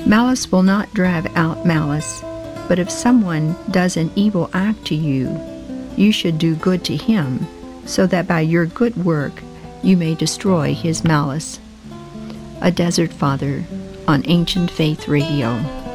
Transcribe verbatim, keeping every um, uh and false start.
Malice will not drive out malice, but if someone does an evil act to you, you should do good to him, so that by your good work you may destroy his malice. A Desert Father on Ancient Faith Radio.